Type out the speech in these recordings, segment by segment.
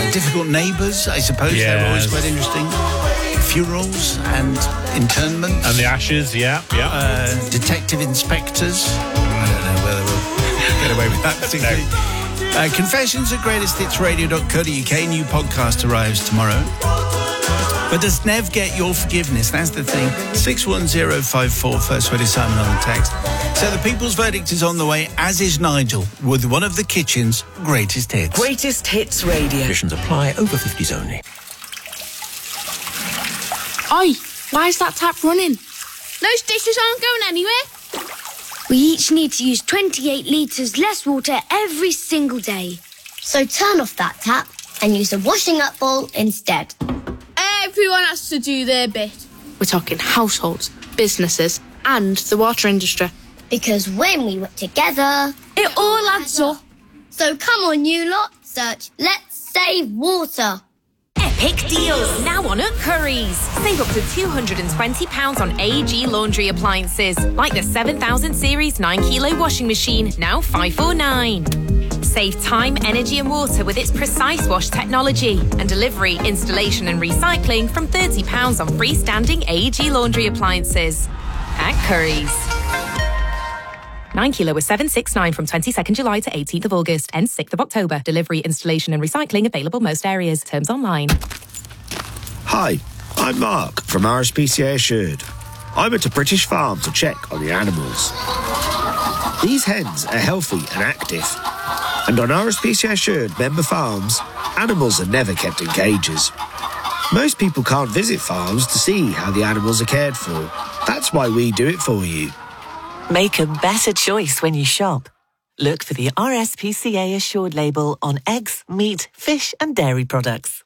Difficult Neighbours, I suppose. Yes. They're always quite interesting. Funerals and internments. And the ashes, yeah. Detective Inspectors. I don't know whether we'll get away with that particularly. No. Confessions at greatesthitsradio.co.uk. New podcast arrives tomorrow. But does Nev get your forgiveness? That's the thing. 61054, first word is Simon on the text. So the People's Verdict is on the way, as is Nigel, with one of the kitchen's greatest hits. Greatest Hits Radio. Conditions apply, over 50s only. Oi, why is that tap running? Those dishes aren't going anywhere. We each need to use 28 litres less water every single day. So turn off that tap and use a washing up bowl instead. Everyone has to do their bit. We're talking households, businesses and the water industry. Because when we work together, it all adds up. So come on, you lot, search Let's Save Water. Epic deals now on at Currys. Save up to £220 on AEG laundry appliances, like the 7000 series 9kg washing machine, now £549. Save time, energy and water with its Precise Wash technology, and delivery, installation and recycling from £30 on freestanding AEG laundry appliances. At Currys. 9kg was $769 from 22nd July to 18th of August. Ends 6th of October. Delivery, installation and recycling available most areas. Terms online. Hi, I'm Mark from RSPCA Assured. I went to British Farm to check on the animals. These hens are healthy and active. And on RSPCA Assured member farms, animals are never kept in cages. Most people can't visit farms to see how the animals are cared for. That's why we do it for you. Make a better choice when you shop. Look for the RSPCA Assured label on eggs, meat, fish and dairy products.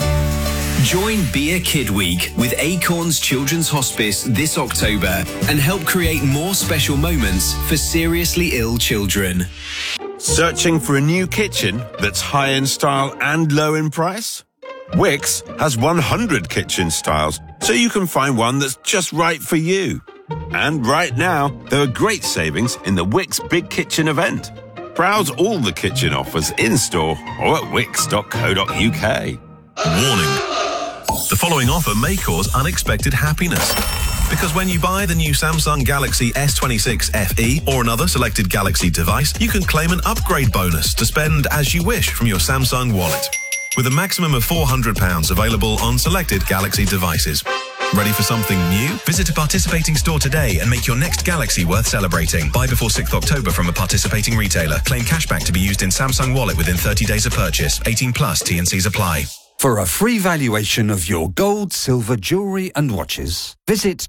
Join Be a Kid Week with Acorns Children's Hospice this October and help create more special moments for seriously ill children. Searching for a new kitchen that's high in style and low in price? Wickes has 100 kitchen styles, so you can find one that's just right for you. And right now, there are great savings in the Wickes Big Kitchen event. Browse all the kitchen offers in-store or at wickes.co.uk. Warning. The following offer may cause unexpected happiness. Because when you buy the new Samsung Galaxy S26 FE or another selected Galaxy device, you can claim an upgrade bonus to spend as you wish from your Samsung wallet. With a maximum of £400 available on selected Galaxy devices. Ready for something new? Visit a participating store today and make your next Galaxy worth celebrating. Buy before 6th October from a participating retailer. Claim cashback to be used in Samsung Wallet within 30 days of purchase. 18 plus T&Cs apply. For a free valuation of your gold, silver, jewellery and watches, visit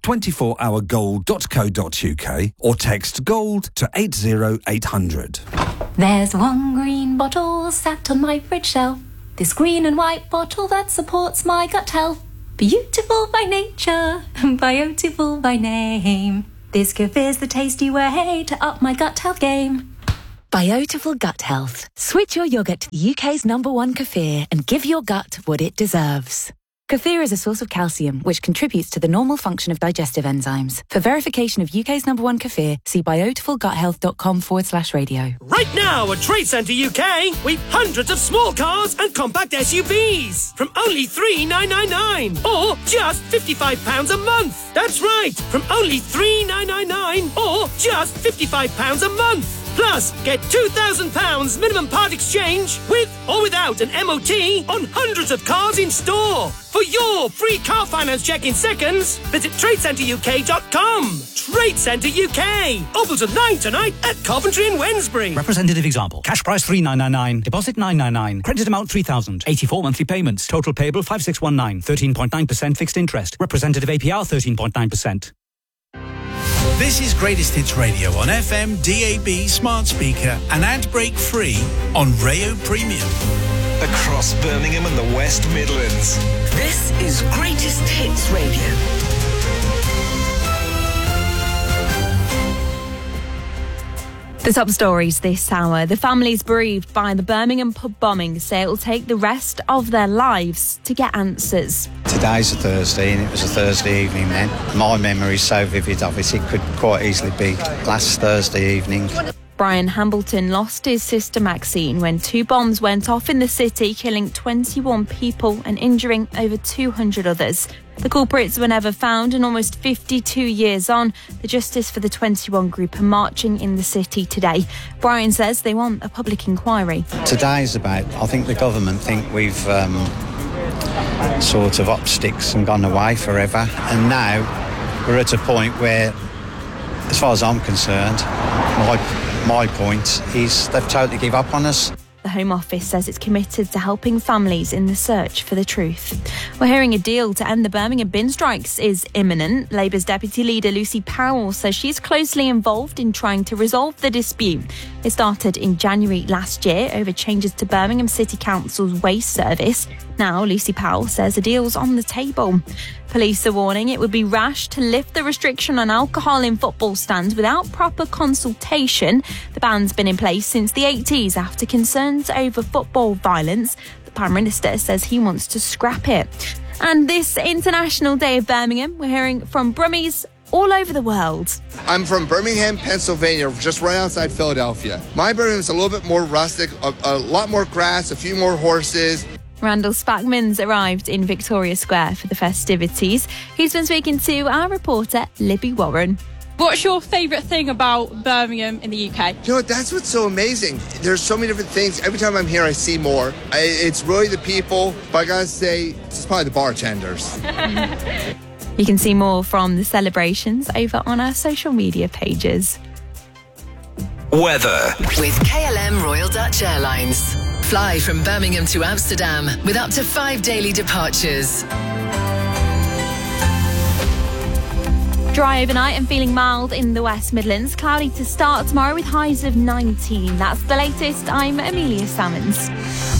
24hourgold.co.uk or text GOLD to 80800. There's one green bottle sat on my fridge shelf. This green and white bottle that supports my gut health. Beautiful by nature, beautiful by name. This Kefir's the tasty way to up my gut health game. Beautiful Gut Health. Switch your yoghurt to the UK's #1 Kefir and give your gut what it deserves. Kefir is a source of calcium, which contributes to the normal function of digestive enzymes. For verification of UK's #1 Kefir, see beautifulguthealth.com/radio. Right now at Trade Centre UK, we've hundreds of small cars and compact SUVs from only $3,999 or just £55 a month. That's right, from only $3,999 or just £55 a month. Plus, get £2,000 minimum part exchange with or without an MOT on hundreds of cars in store. For your free car finance check in seconds, visit TradeCentreUK.com. Trade Centre UK. Open till 9 tonight at Coventry and Wednesbury. Representative example. Cash price $3,999. Deposit $999. Credit amount $3,000. 84 monthly payments. Total payable $5,619. 13.9% fixed interest. Representative APR 13.9%. This is Greatest Hits Radio on FM, DAB, smart speaker and ad break free on Rayo Premium. Across Birmingham and the West Midlands. This is Greatest Hits Radio. The top stories this hour. The families bereaved by the Birmingham pub bombing say it will take the rest of their lives to get answers. Today's a Thursday and it was a Thursday evening then. My memory is so vivid of it, it could quite easily be last Thursday evening. Brian Hambleton lost his sister Maxine when 2 bombs went off in the city, killing 21 people and injuring over 200 others. The culprits were never found, and almost 52 years on, the Justice for the 21 group are marching in the city today. Brian says they want a public inquiry. Today's about, I think the government think we've sort of upped sticks and gone away forever. And now we're at a point where, as far as I'm concerned, my point is they've totally give up on us. The Home Office says it's committed to helping families in the search for the truth. We're hearing a deal to end the Birmingham bin strikes is imminent. Labour's Deputy Leader Lucy Powell says she's closely involved in trying to resolve the dispute. It started in January last year over changes to Birmingham City Council's waste service. Now, Lucy Powell says a deal's on the table. Police are warning it would be rash to lift the restriction on alcohol in football stands without proper consultation. The ban's been in place since the 80s after concerns over football violence. The Prime Minister says he wants to scrap it. And this International Day of Birmingham, we're hearing from Brummies all over the world. I'm from Birmingham, Pennsylvania, just right outside Philadelphia. My Birmingham's a little bit more rustic, a lot more grass, a few more horses. Randall Spackman's arrived in Victoria Square for the festivities. He's been speaking to our reporter, Libby Warren. What's your favourite thing about Birmingham in the UK? You know what, that's what's so amazing. There's so many different things. Every time I'm here, I see more. It's really the people, but I gotta say, it's probably the bartenders. You can see more from the celebrations over on our social media pages. Weather. With KLM Royal Dutch Airlines. Fly from Birmingham to Amsterdam with up to 5 daily departures. Dry overnight and feeling mild in the West Midlands. Cloudy to start tomorrow with highs of 19. That's the latest. I'm Amelia Salmons.